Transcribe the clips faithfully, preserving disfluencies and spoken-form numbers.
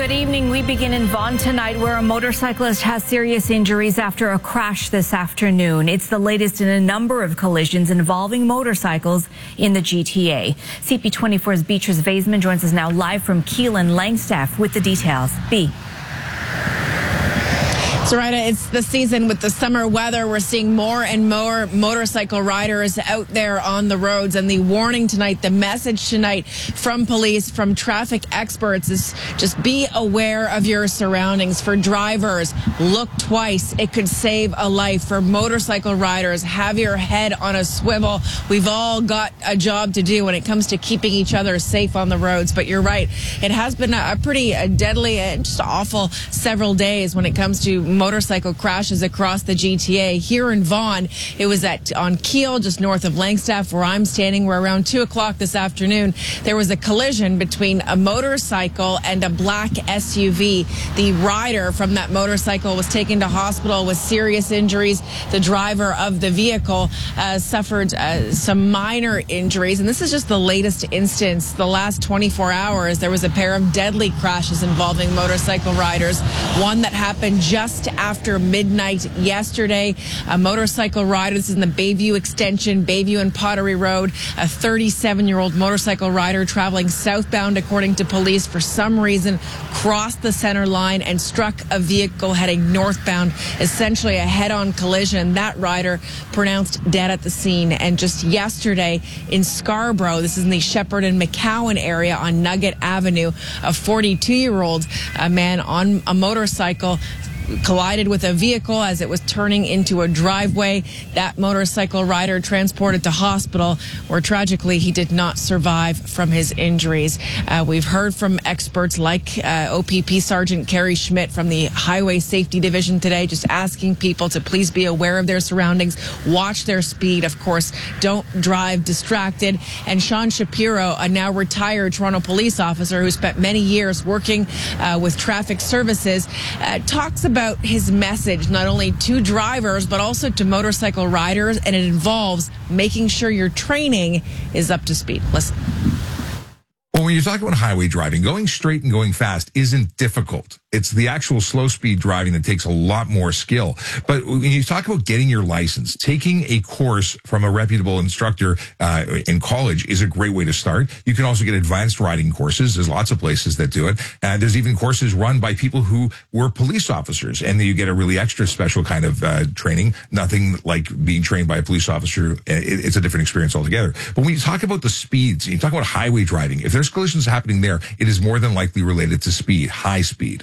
Good evening. We begin in Vaughan tonight, where a motorcyclist has serious injuries after a crash this afternoon. It's the latest in a number of collisions involving motorcycles in the G T A. C P twenty-four's Beatrice Vaisman joins us now live from Keelan Langstaff with the details. B. Sarita, it's the season with the summer weather. We're seeing more and more motorcycle riders out there on the roads. And the warning tonight, the message tonight from police, from traffic experts is just be aware of your surroundings. For drivers, look twice. It could save a life. For motorcycle riders, have your head on a swivel. We've all got a job to do when it comes to keeping each other safe on the roads. But you're right. It has been a pretty deadly and just awful several days when it comes to motorcycle crashes across the G T A. Here in Vaughan, it was at on Keel, just north of Langstaff, where I'm standing, where around two o'clock this afternoon, there was a collision between a motorcycle and a black S U V. The rider from that motorcycle was taken to hospital with serious injuries. The driver of the vehicle uh, suffered uh, some minor injuries, and this is just the latest instance. The last twenty-four hours, there was a pair of deadly crashes involving motorcycle riders. One that happened just after midnight yesterday. A motorcycle rider, this is in the Bayview Extension, Bayview and Pottery Road. A thirty-seven-year-old motorcycle rider traveling southbound, according to police, for some reason crossed the center line and struck a vehicle heading northbound, essentially a head-on collision. That rider pronounced dead at the scene. And just yesterday in Scarborough, this is in the Shepherd and McCowan area on Nugget Avenue, a forty-two-year-old a man on a motorcycle collided with a vehicle as it was turning into a driveway. That motorcycle rider transported to hospital, where tragically he did not survive from his injuries. Uh, we've heard from experts like uh, O P P Sergeant Carrie Schmidt from the Highway Safety Division today, just asking people to please be aware of their surroundings, watch their speed, of course, don't drive distracted. And Sean Shapiro, a now retired Toronto police officer who spent many years working uh, with traffic services, uh, talks about about his message, not only to drivers, but also to motorcycle riders, and it involves making sure your training is up to speed. Listen. Well, when you talk about highway driving, going straight and going fast isn't difficult. It's the actual slow speed driving that takes a lot more skill. But when you talk about getting your license, taking a course from a reputable instructor uh, in college is a great way to start. You can also get advanced riding courses. There's lots of places that do it. Uh, there's even courses run by people who were police officers, and then you get a really extra special kind of uh, training. Nothing like being trained by a police officer. It, it's a different experience altogether. But when you talk about the speeds, you talk about highway driving, if there's collisions happening there, it is more than likely related to speed, high speed.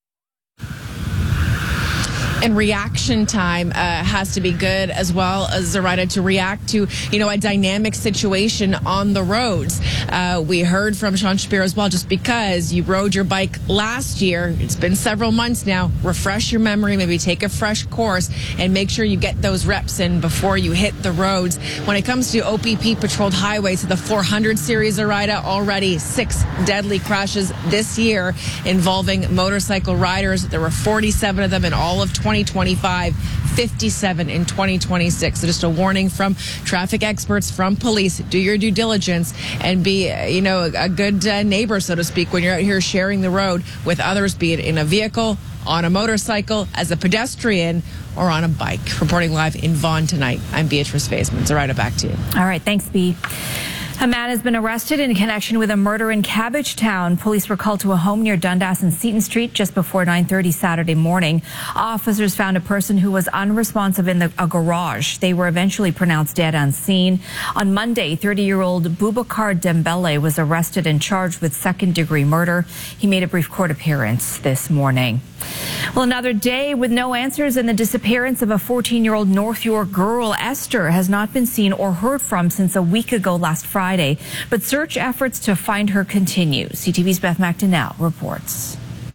And reaction time uh, has to be good as well, as Zarida, to react to, you know, a dynamic situation on the roads. Uh, we heard from Sean Shapiro as well, just because you rode your bike last year, it's been several months now, refresh your memory, maybe take a fresh course, and make sure you get those reps in before you hit the roads. When it comes to O P P patrolled highways, the four hundred series, Zarida, already six deadly crashes this year involving motorcycle riders. There were forty-seven of them in all of twenty twenty-five, fifty-seven in twenty twenty-six. So just a warning from traffic experts, from police: do your due diligence and be, you know, a, a good uh, neighbor, so to speak, when you're out here sharing the road with others, be it in a vehicle, on a motorcycle, as a pedestrian, or on a bike. Reporting live in Vaughan tonight, I'm Beatrice Vaisman. Zarida, back to you. All right, thanks, Bea. A man has been arrested in connection with a murder in Cabbagetown. Police were called to a home near Dundas and Seton Street just before nine thirty Saturday morning. Officers found a person who was unresponsive in the, a garage. They were eventually pronounced dead on scene. On Monday, thirty-year-old Boubacar Dembele was arrested and charged with second-degree murder. He made a brief court appearance this morning. Well, another day with no answers in the disappearance of a fourteen-year-old North York girl. Esther has not been seen or heard from since a week ago last Friday, but search efforts to find her continue. C T V's Beth McDonnell reports.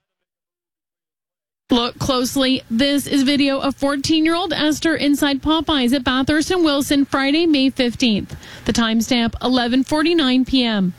Look closely. This is video of fourteen-year-old Esther inside Popeyes at Bathurst and Wilson Friday, May fifteenth. The timestamp eleven forty-nine p.m.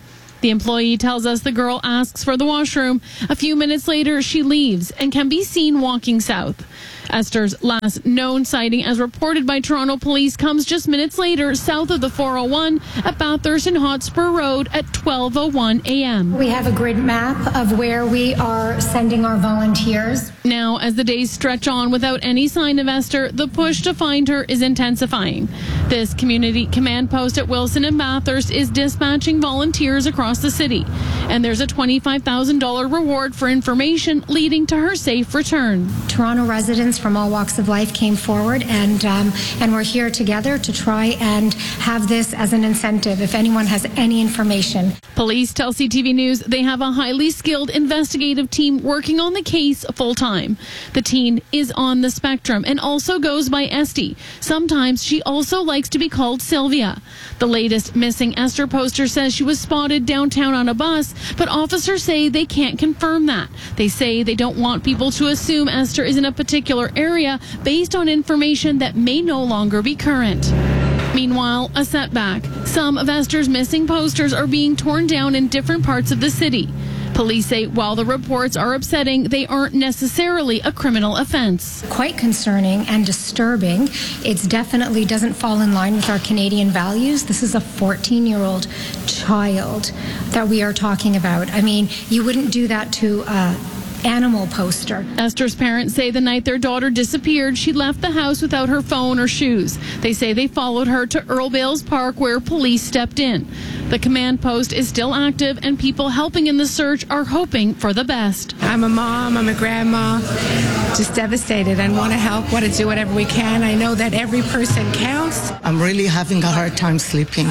The employee tells us the girl asks for the washroom. A few minutes later, she leaves and can be seen walking south. Esther's last known sighting, as reported by Toronto police, comes just minutes later south of the four oh one at Bathurst and Hotspur Road at twelve oh one a.m. We have a grid map of where we are sending our volunteers. Now, as the days stretch on without any sign of Esther, the push to find her is intensifying. This community command post at Wilson and Bathurst is dispatching volunteers across the city, and there's a twenty-five thousand dollars reward for information leading to her safe return. Toronto residents from all walks of life came forward, and um, and we're here together to try and have this as an incentive if anyone has any information. Police tell C T V News they have a highly skilled investigative team working on the case full time. The teen is on the spectrum and also goes by Esty. Sometimes she also likes to be called Sylvia. The latest missing Esther poster says she was spotted downtown on a bus, but officers say they can't confirm that. They say they don't want people to assume Esther is in a particular area based on information that may no longer be current. Meanwhile, a setback. Some of Esther's missing posters are being torn down in different parts of the city. Police say while the reports are upsetting, they aren't necessarily a criminal offense. Quite concerning and disturbing. It definitely doesn't fall in line with our Canadian values. This is a fourteen-year-old child that we are talking about. I mean, you wouldn't do that to a animal poster. Esther's parents say the night their daughter disappeared, she left the house without her phone or shoes. They say they followed her to Earl Bales Park, where police stepped in. The command post is still active, and people helping in the search are hoping for the best. I'm a mom, I'm a grandma, just devastated, and want to help, want to do whatever we can. I know that every person counts. I'm really having a hard time sleeping.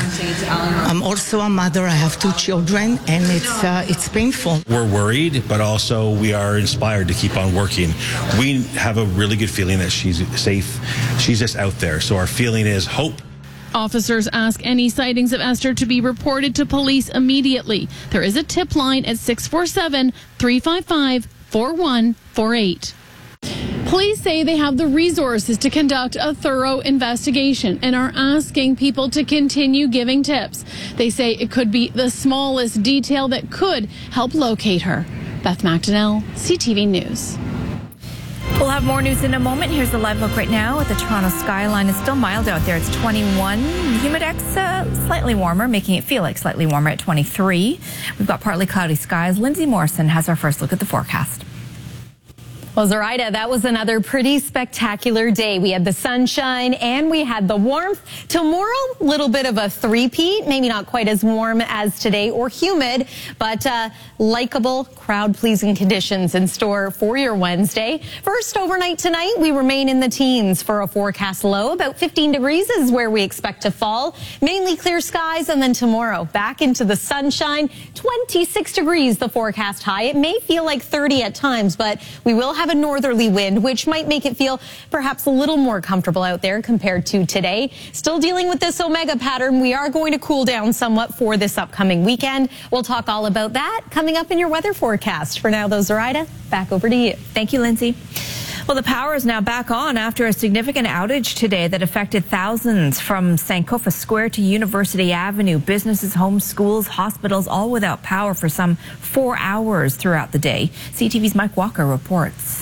I'm also a mother. I have two children, and it's uh, it's painful. We're worried, but also we are inspired to keep on working. We have a really good feeling that she's safe. She's just out there. So our feeling is hope. Officers ask any sightings of Esther to be reported to police immediately. There is a tip line at six four seven, three five five, four one four eight. Police say they have the resources to conduct a thorough investigation and are asking people to continue giving tips. They say it could be the smallest detail that could help locate her. Beth McDonnell, C T V News. We'll have more news in a moment. Here's the live look right now at the Toronto skyline. It's still mild out there. It's twenty-one. Humidex uh, slightly warmer, making it feel like slightly warmer at twenty-three. We've got partly cloudy skies. Lindsay Morrison has our first look at the forecast. Well, Zoraida, that was another pretty spectacular day. We had the sunshine and we had the warmth. Tomorrow, a little bit of a three-peat, maybe not quite as warm as today or humid, but uh, likable, crowd-pleasing conditions in store for your Wednesday. First, overnight tonight, we remain in the teens for a forecast low. About fifteen degrees is where we expect to fall. Mainly clear skies, and then tomorrow, back into the sunshine. twenty-six degrees, the forecast high. It may feel like thirty at times, but we will have have a northerly wind, which might make it feel perhaps a little more comfortable out there compared to today. Still dealing with this Omega pattern. We are going to cool down somewhat for this upcoming weekend. We'll talk all about that coming up in your weather forecast. For now, though, Zoraida, back over to you. Thank you, Lindsay. Well, the power is now back on after a significant outage today that affected thousands from Sankofa Square to University Avenue. Businesses, homes, schools, hospitals, all without power for some four hours throughout the day. C T V's Mike Walker reports.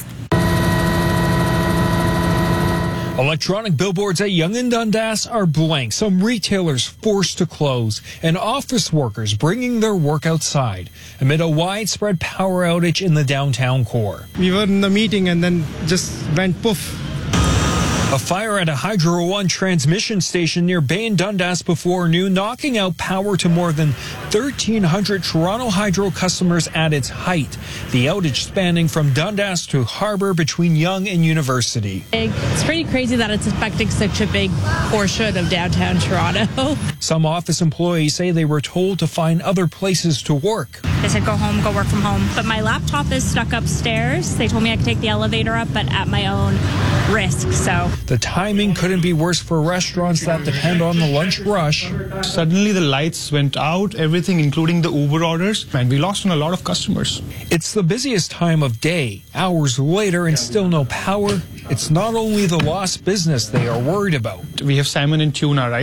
Electronic billboards at Yonge and Dundas are blank, some retailers forced to close, and office workers bringing their work outside amid a widespread power outage in the downtown core. We were in the meeting and then just went poof. A fire at a Hydro One transmission station near Bay and Dundas before noon, knocking out power to more than thirteen hundred Toronto Hydro customers at its height. The outage spanning from Dundas to Harbour between Yonge and University. It's pretty crazy that it's affecting such a big portion of downtown Toronto. Some office employees say they were told to find other places to work. They said go home, go work from home. But my laptop is stuck upstairs. They told me I could take the elevator up, but at my own risk, so. The timing couldn't be worse for restaurants that depend on the lunch rush. Suddenly the lights went out, everything including the Uber orders, and we lost on a lot of customers. It's the busiest time of day. Hours later and still no power. It's not only the lost business they are worried about. We have salmon and tuna, right?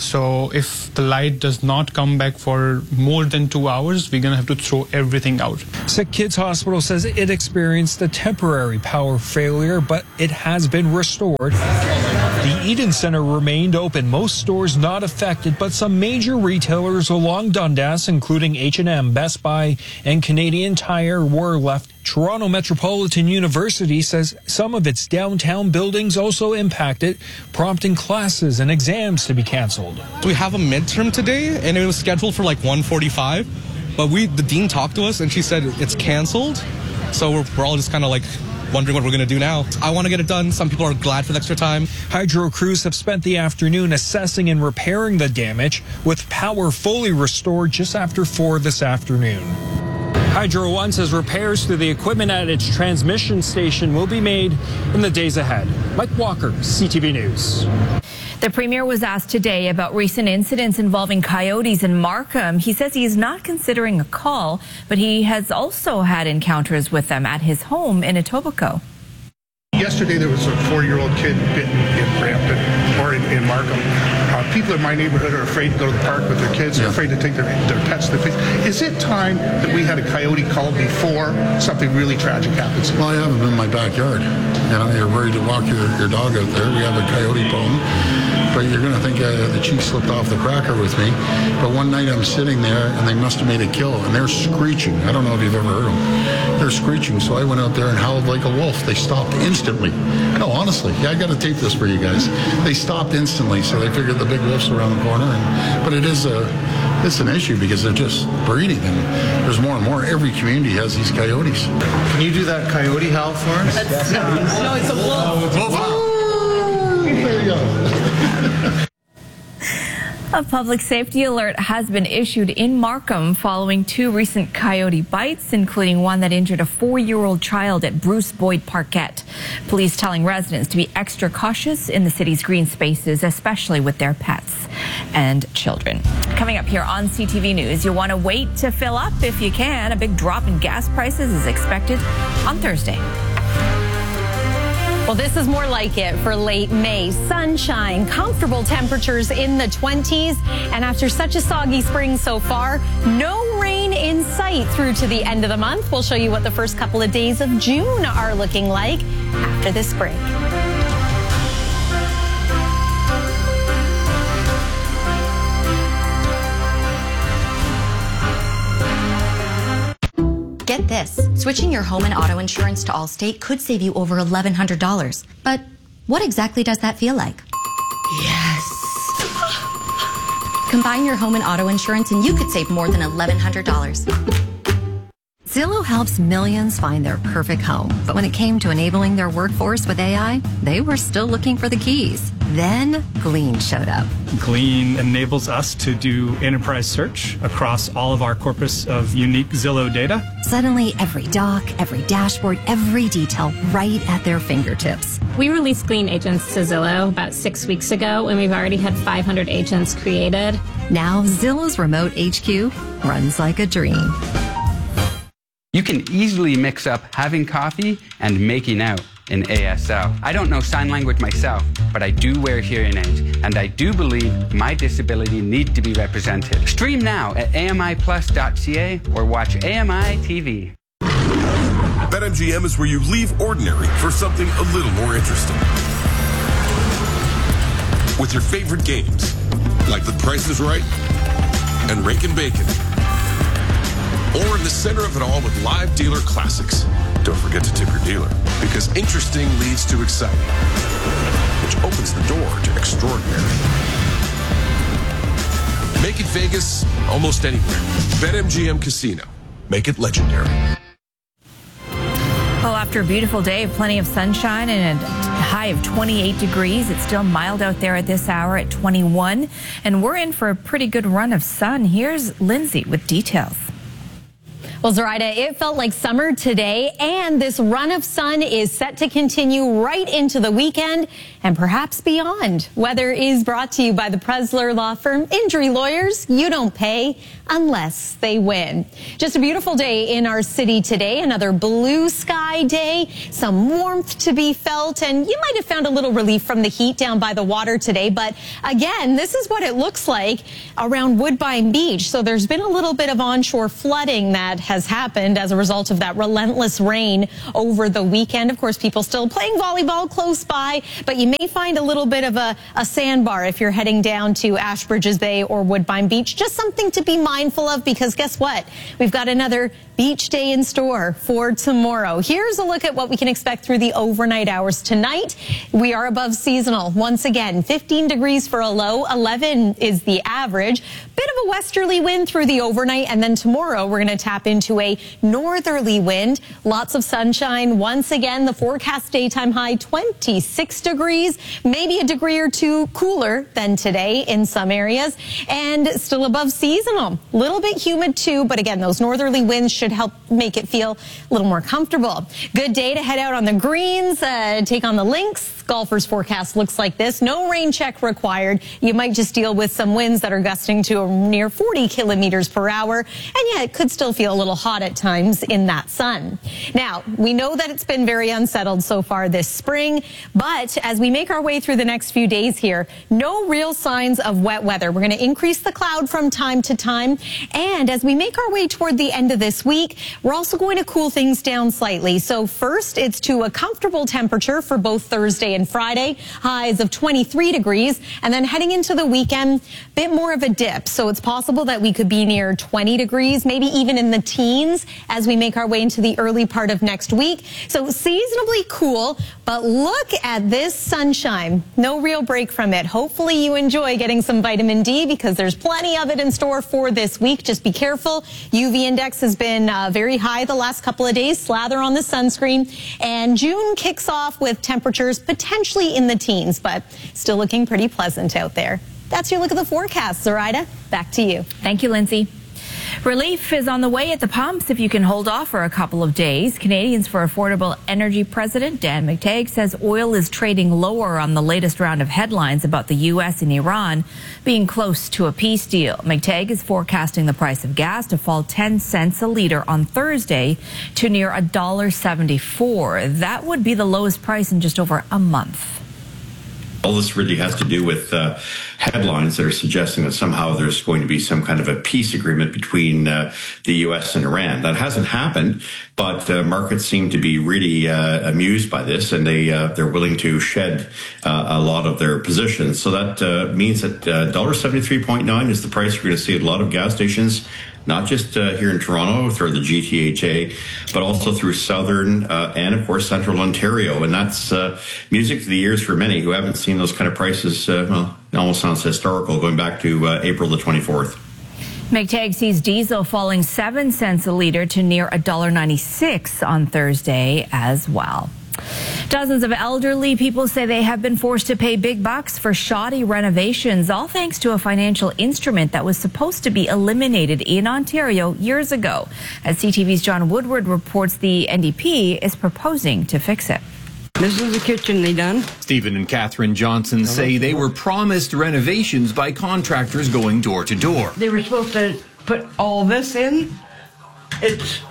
So if the light does not come back for more than two hours, we're going to have to throw everything out. Sick Kids Hospital says it experienced a temporary power failure, but it has been restored. The Eden Center remained open, most stores not affected, but some major retailers along Dundas, including H and M, Best Buy, and Canadian Tire, were left. Toronto Metropolitan University says some of its downtown buildings also impacted, prompting classes and exams to be canceled. We have a midterm today, and it was scheduled for like one forty-five, but we the dean talked to us, and she said it's canceled, so we're, we're all just kind of like wondering what we're going to do now. I want to get it done. Some people are glad for the extra time. Hydro crews have spent the afternoon assessing and repairing the damage, with power fully restored just after four this afternoon. Hydro One says repairs to the equipment at its transmission station will be made in the days ahead. Mike Walker, C T V News. The Premier was asked today about recent incidents involving coyotes in Markham. He says he is not considering a call, but he has also had encounters with them at his home in Etobicoke. Yesterday, there was a four-year-old kid bitten in Brampton, or in, in Markham. Uh, people in my neighborhood are afraid to go to the park with their kids. They're afraid to take their, their pets to the place. Is it time that we had a coyote call before something really tragic happens? Well, I have them in my backyard. You know, you're worried to walk your, your dog out there. We have a coyote problem. But you're going to think uh, the chief slipped off the cracker with me. But one night I'm sitting there, and they must have made a kill, and they're screeching. I don't know if you've ever heard them. They're screeching, so I went out there and howled like a wolf. They stopped instantly. No, honestly, yeah, I got to tape this for you guys. They stopped instantly, so they figured the big wolf's around the corner. And, but it is a, it's an issue because they're just breeding, and there's more and more. Every community has these coyotes. Can you do that coyote howl for us? That's, no, no, it's a wolf. Oh, there you go. A public safety alert has been issued in Markham following two recent coyote bites, including one that injured a four-year-old child at Bruce Boyd Parkette. Police telling residents to be extra cautious in the city's green spaces, especially with their pets and children. Coming up here on C T V News, you'll want to wait to fill up if you can. A big drop in gas prices is expected on Thursday. Well, this is more like it for late May. Sunshine, comfortable temperatures in the twenties. And after such a soggy spring so far, no rain in sight through to the end of the month. We'll show you what the first couple of days of June are looking like after this break. Get this, switching your home and auto insurance to Allstate could save you over eleven hundred dollars. But what exactly does that feel like? Yes. Combine your home and auto insurance and you could save more than eleven hundred dollars. Zillow helps millions find their perfect home. But when it came to enabling their workforce with A I, they were still looking for the keys. Then Glean showed up. Glean enables us to do enterprise search across all of our corpus of unique Zillow data. Suddenly, every doc, every dashboard, every detail right at their fingertips. We released Glean agents to Zillow about six weeks ago, and we've already had five hundred agents created. Now Zillow's remote H Q runs like a dream. You can easily mix up having coffee and making out in A S L. I don't know sign language myself, but I do wear hearing aids, and I do believe my disability needs to be represented. Stream now at A M I plus dot C A or watch A M I T V. BetMGM is where you leave ordinary for something a little more interesting. With your favorite games, like The Price is Right and Rakin' Bacon. Or in the center of it all with live dealer classics. Don't forget to tip your dealer, because interesting leads to exciting, which opens the door to extraordinary. Make it Vegas almost anywhere. BetMGM Casino. Make it legendary. Well, after a beautiful day of plenty of sunshine and a high of twenty-eight degrees, it's still mild out there at this hour at twenty-one. And we're in for a pretty good run of sun. Here's Lindsay with details. Well, Zoraida, it felt like summer today, and this run of sun is set to continue right into the weekend and perhaps beyond. Weather is brought to you by the Presler Law Firm. Injury lawyers, you don't pay unless they win. Just a beautiful day in our city today. Another blue sky day, some warmth to be felt, and you might have found a little relief from the heat down by the water today. But again, this is what it looks like around Woodbine Beach. So there's been a little bit of onshore flooding that has happened as a result of that relentless rain over the weekend. Of course, people still playing volleyball close by, but you may find a little bit of a, a sandbar if you're heading down to Ashbridges Bay or Woodbine Beach. Just something to be mindful of, because guess what? We've got another beach day in store for tomorrow. Here's a look at what we can expect through the overnight hours tonight. We are above seasonal once again. fifteen degrees for a low, eleven is the average. Bit of a westerly wind through the overnight, and then tomorrow we're going to tap into a northerly wind. Lots of sunshine. Once again, the forecast daytime high twenty-six degrees, maybe a degree or two cooler than today in some areas, and still above seasonal. A little bit humid too, but again, those northerly winds should help make it feel a little more comfortable. Good day to head out on the greens, uh, take on the links. Golfers' forecast looks like this. No rain check required. You might just deal with some winds that are gusting to near forty kilometers per hour. And yeah, it could still feel a little hot at times in that sun. Now, we know that it's been very unsettled so far this spring, but as we make our way through the next few days here, no real signs of wet weather. We're going to increase the cloud from time to time. And as we make our way toward the end of this week, we're also going to cool things down slightly. So first, it's to a comfortable temperature for both Thursday and Friday, highs of twenty-three degrees, and then heading into the weekend, bit more of a dip. So it's possible that we could be near twenty degrees, maybe even in the teens as we make our way into the early part of next week. So seasonably cool, but look at this sunshine. No real break from it. Hopefully you enjoy getting some vitamin D, because there's plenty of it in store for this week. Just be careful. U V index has been uh, very high the last couple of days. Slather on the sunscreen. And June kicks off with temperatures potentially in the teens, but still looking pretty pleasant out there. That's your look at the forecast. Zoraida, back to you. Thank you, Lindsay. Relief is on the way at the pumps if you can hold off for a couple of days. Canadians for Affordable Energy President Dan McTeague says oil is trading lower on the latest round of headlines about the U S and Iran being close to a peace deal. McTeague is forecasting the price of gas to fall ten cents a litre on Thursday to near one dollar seventy-four. That would be the lowest price in just over a month. All this really has to do with uh, headlines that are suggesting that somehow there's going to be some kind of a peace agreement between uh, the U S and Iran. That hasn't happened, but uh, markets seem to be really uh, amused by this, and they, uh, they're willing to shed uh, a lot of their positions. So that uh, means that uh, one dollar seventy-three point nine is the price you're going to see at a lot of gas stations, not just uh, here in Toronto through the G T H A, but also through southern uh, and, of course, central Ontario. And that's uh, music to the ears for many who haven't seen those kind of prices. Uh, well, it almost sounds historical, going back to uh, April the twenty-fourth. McTeague sees diesel falling seven cents a litre to near one dollar ninety-six on Thursday as well. Dozens of elderly people say they have been forced to pay big bucks for shoddy renovations, all thanks to a financial instrument that was supposed to be eliminated in Ontario years ago. As C T V's John Woodward reports, the N D P is proposing to fix it. This is the kitchen they done. Stephen and Catherine Johnson say they were promised renovations by contractors going door to door. They were supposed to put all this in. It's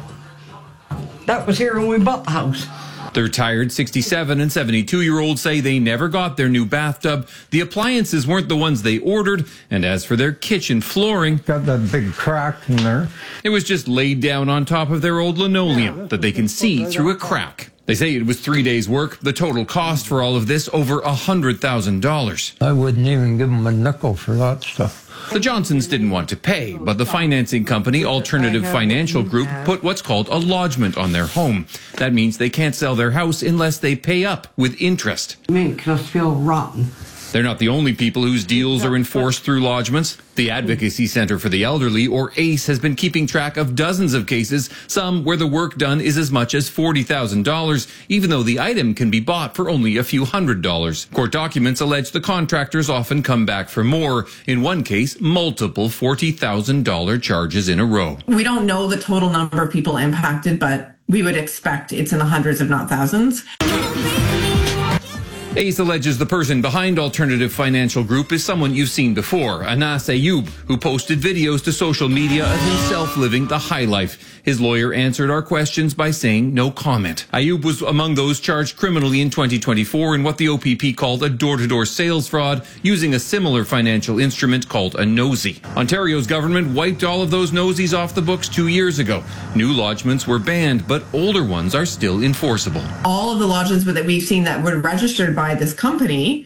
that was here when we bought the house. The retired sixty-seven and seventy-two-year-olds say they never got their new bathtub. The appliances weren't the ones they ordered. And as for their kitchen flooring, got that big crack in there. It was just laid down on top of their old linoleum that they can see through a crack. They say it was three days' work. The total cost for all of this, over one hundred thousand dollars. I wouldn't even give them a nickel for that stuff. The Johnsons didn't want to pay, but the financing company Alternative Financial Group put what's called a lodgement on their home. That means they can't sell their house unless they pay up with interest. It makes us feel rotten. They're not the only people whose deals are enforced through lodgements. The Advocacy Centre for the Elderly, or ACE, has been keeping track of dozens of cases, some where the work done is as much as forty thousand dollars, even though the item can be bought for only a few hundred dollars. Court documents allege the contractors often come back for more. In one case, multiple forty thousand dollars charges in a row. We don't know the total number of people impacted, but we would expect it's in the hundreds, if not thousands. ACE alleges the person behind Alternative Financial Group is someone you've seen before, Anas Ayoub, who posted videos to social media of himself living the high life. His lawyer answered our questions by saying no comment. Ayoub was among those charged criminally in twenty twenty-four in what the O P P called a door-to-door sales fraud using a similar financial instrument called a nosy. Ontario's government wiped all of those nosies off the books two years ago. New lodgements were banned, but older ones are still enforceable. All of the lodgements that we've seen that were registered by this company